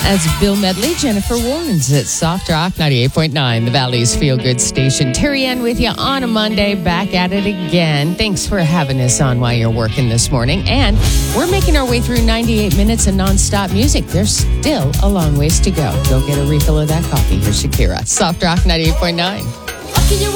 That's Bill Medley, Jennifer Warnes at Soft Rock 98.9, the Valley's feel-good station. Terry Ann with you on a Monday, back at it again. Thanks for having us on while you're working this morning. And we're making our way through 98 minutes of nonstop music. There's still a long ways to go. Go get a refill of that coffee. Here's Shakira, Soft Rock 98.9.